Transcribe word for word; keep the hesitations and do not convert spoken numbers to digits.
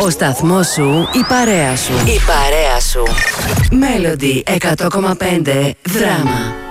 Ο σταθμός σου, η παρέα σου. Η παρέα σου. Melody εκατό κόμμα πέντε Δράμα.